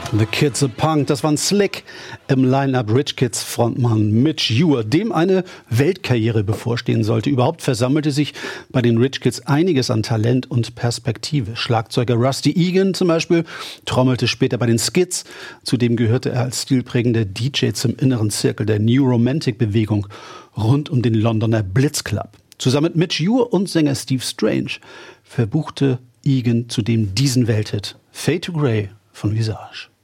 The Kids are Punk, das waren Slick im Line-Up. Rich Kids Frontmann Midge Ure, dem eine Weltkarriere bevorstehen sollte. Überhaupt versammelte sich bei den Rich Kids einiges an Talent und Perspektive. Schlagzeuger Rusty Egan zum Beispiel trommelte später bei den Skids. Zudem gehörte er als stilprägender DJ zum inneren Zirkel der New Romantic-Bewegung rund um den Londoner Blitz Club. Zusammen mit Midge Ure und Sänger Steve Strange verbuchte Egan zudem diesen Welthit Fade to Grey von Visage.